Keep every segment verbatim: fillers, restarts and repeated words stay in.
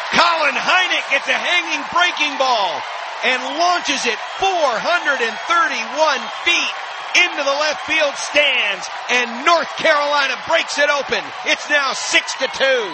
Colin Hynek gets a hanging breaking ball and launches it four hundred thirty-one feet into the left field stands, and North Carolina breaks it open. It's now six to two.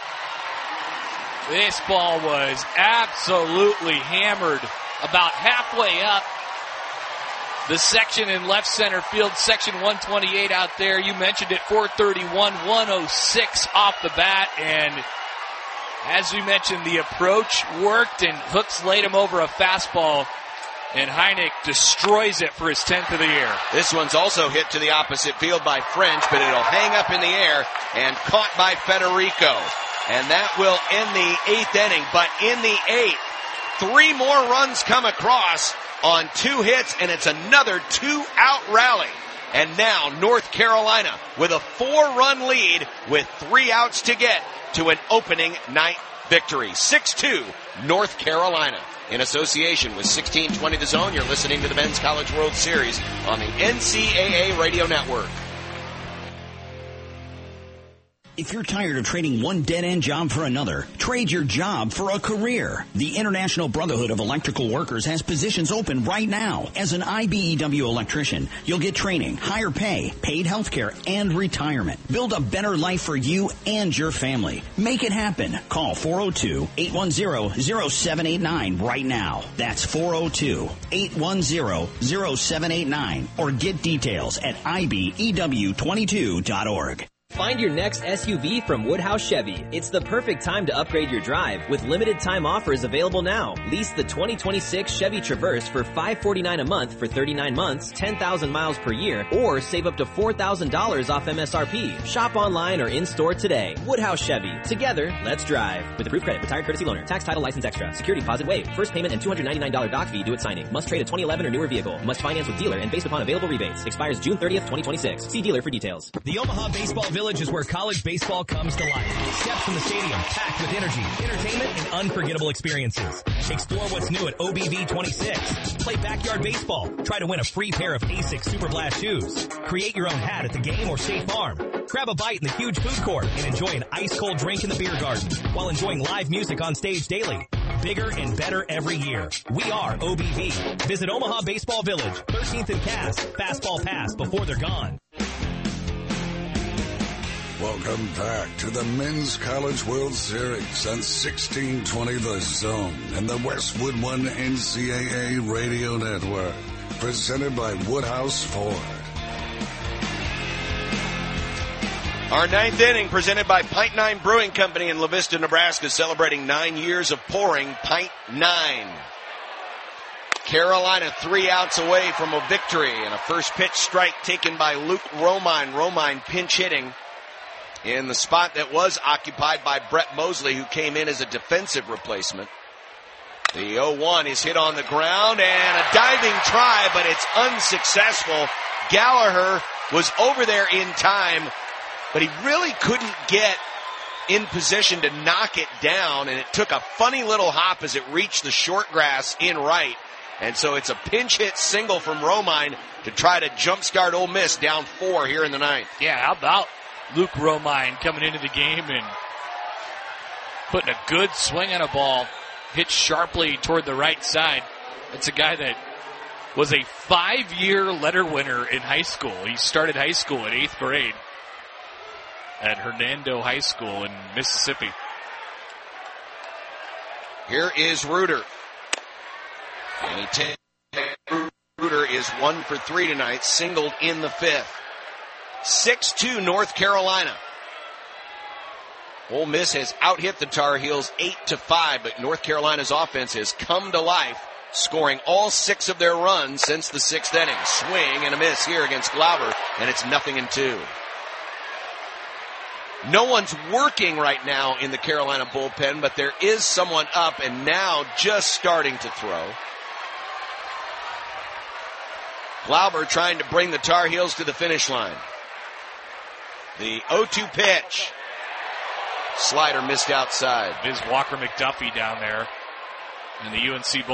This ball was absolutely hammered about halfway up the section in left center field, section one twenty-eight out there. You mentioned it, four thirty-one, one oh six off the bat, and as we mentioned, the approach worked, and Hooks laid him over a fastball, and Hynek destroys it for his tenth of the year. This one's also hit to the opposite field by French, but it'll hang up in the air and caught by Federico. And that will end the eighth inning. But in the eighth, three more runs come across on two hits, and it's another two-out rally. And now North Carolina with a four-run lead with three outs to get to an opening night victory. six two, North Carolina. In association with sixteen twenty The Zone, you're listening to the Men's College World Series on the N C double A Radio Network. If you're tired of trading one dead-end job for another, trade your job for a career. The International Brotherhood of Electrical Workers has positions open right now. As an I B E W electrician, you'll get training, higher pay, paid health care, and retirement. Build a better life for you and your family. Make it happen. Call four oh two, eight one zero, zero seven eight nine right now. That's four oh two, eight one zero, zero seven eight nine. Or get details at I B E W twenty-two dot org. Find your next S U V from Woodhouse Chevy. It's the perfect time to upgrade your drive with limited time offers available now. Lease the twenty twenty-six Chevy Traverse for five hundred forty-nine dollars a month for thirty-nine months, ten thousand miles per year, or save up to four thousand dollars off M S R P. Shop online or in-store today. Woodhouse Chevy. Together, let's drive. With approved credit, retired courtesy loaner, tax title license extra, security deposit waived, first payment and two hundred ninety-nine dollars doc fee due at signing. Must trade a twenty eleven or newer vehicle. Must finance with dealer and based upon available rebates. Expires June thirtieth, twenty twenty-six. See dealer for details. The Omaha Baseball Village is where college baseball comes to life. Steps from the stadium packed with energy, entertainment, and unforgettable experiences. Explore what's new at O B V twenty-six. Play backyard baseball. Try to win a free pair of Asics Super Blast shoes. Create your own hat at the game or State Farm. Grab a bite in the huge food court and enjoy an ice-cold drink in the beer garden while enjoying live music on stage daily. Bigger and better every year. We are O B V. Visit Omaha Baseball Village, thirteenth and Cass. Fastball pass before they're gone. Welcome back to the Men's College World Series on sixteen twenty The Zone and the Westwood One N C double A Radio Network. Presented by Woodhouse Ford. Our ninth inning presented by Pint Nine Brewing Company in La Vista, Nebraska, celebrating nine years of pouring Pint Nine. Carolina three outs away from a victory and a first pitch strike taken by Luke Romine. Romine pinch hitting in the spot that was occupied by Brett Mosley, who came in as a defensive replacement. The oh one is hit on the ground and a diving try, but it's unsuccessful. Gallagher was over there in time, but he really couldn't get in position to knock it down, and it took a funny little hop as it reached the short grass in right. And so it's a pinch hit single from Romine to try to jumpstart Ole Miss down four here in the ninth. Yeah, how about Luke Romine coming into the game and putting a good swing on a ball, hit sharply toward the right side. It's a guy that was a five-year letter winner in high school. He started high school in eighth grade at Hernando High School in Mississippi. Here is Reuter. And he takes, Reuter is one for three tonight, singled in the fifth. six two North Carolina. Ole Miss has out-hit the Tar Heels eight to five, but North Carolina's offense has come to life, scoring all six of their runs since the sixth inning. Swing and a miss here against Glauber, and it's nothing in two. No one's working right now in the Carolina bullpen, but there is someone up and now just starting to throw. Glauber trying to bring the Tar Heels to the finish line. The oh two pitch. Slider missed outside. Is Walker McDuffie down there in the U N C bullpen.